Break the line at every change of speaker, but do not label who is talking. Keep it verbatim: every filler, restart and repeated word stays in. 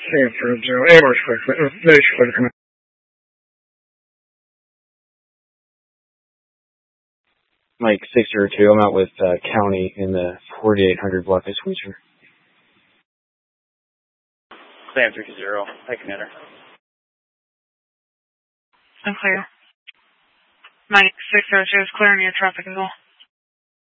Stanford, Joe. Amherst, very clear.
Mike six zero two. I'm out with uh, County in the forty-eight hundred block of Sweetser.
Sam three zero. Hi, Commander.
I'm clear. Mike six zero two is clearing your traffic as well.